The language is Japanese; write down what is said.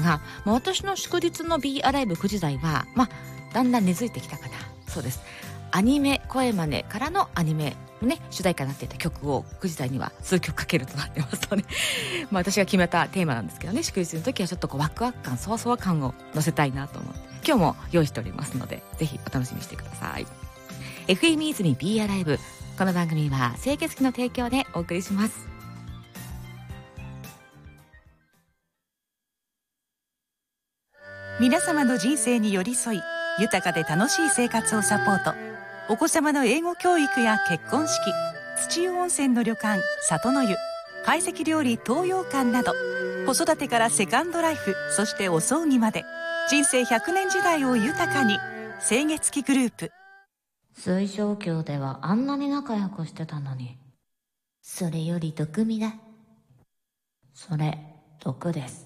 が、私の祝日の B アライブ9時台は、だんだん根付いてきたかな。そうです。アニメ声真似からのアニメのね、主題歌になっていた曲を9時台には数曲かけるとなってますので私が決めたテーマなんですけどね、祝日の時はちょっとワクワク感、そわそわ感を乗せたいなと思って、今日も用意しておりますので、ぜひお楽しみにしてください。FM 泉 B アライブ、この番組は清潔機の提供でお送りします。 皆様の人生に寄り添い、豊かで楽しい生活をサポート。お子様の英語教育や結婚式、土湯温泉の旅館里の湯、懐石料理東洋館など、子育てからセカンドライフ、そしてお葬儀まで、人生100年時代を豊かに。清月機グループ。 水晶宮ではあんなに仲良くしてたのに。それより毒味だ。それ毒です。